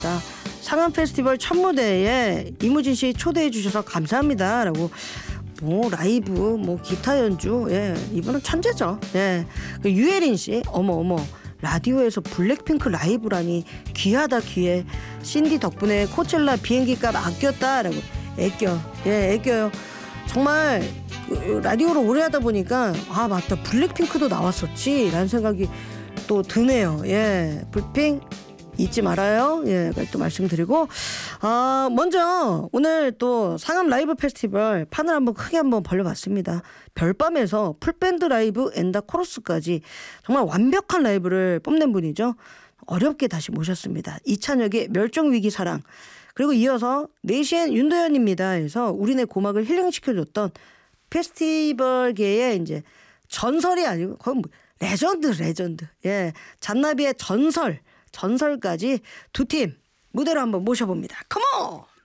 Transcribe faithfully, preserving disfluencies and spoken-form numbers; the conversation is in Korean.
자, 상암 페스티벌 첫 무대에 이무진 씨 초대해 주셔서 감사합니다라고. 뭐 라이브, 뭐 기타 연주, 예, 이분은 천재죠. 예, 그 유혜린 씨, 어머 어머, 라디오에서 블랙핑크 라이브라니 귀하다 귀해. 신디 덕분에 코첼라 비행기값 아꼈다라고. 애껴, 예, 애껴요. 정말 라디오를 오래 하다 보니까 아 맞다, 블랙핑크도 나왔었지라는 생각이 또 드네요. 예, 불핑 잊지 말아요. 예, 또 말씀드리고, 아, 먼저 오늘 또 상암 라이브 페스티벌 판을 한번 크게 한번 벌려봤습니다. 별밤에서 풀밴드 라이브 앤더 코러스까지 정말 완벽한 라이브를 뽐낸 분이죠. 어렵게 다시 모셨습니다. 이찬혁의 멸종위기 사랑, 그리고 이어서 네 시엔 윤도현입니다 해서 우리네 고막을 힐링시켜줬던 페스티벌계의 이제 전설이 아니고 거의 뭐 레전드 레전드, 예, 잔나비의 전설 전설까지 두 팀 무대로 한번 모셔봅니다. 컴온!